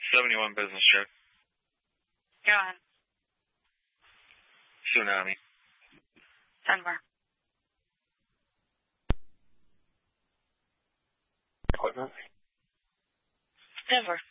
71 business jet. Go on. Tsunami. Denver. Equipment. Denver.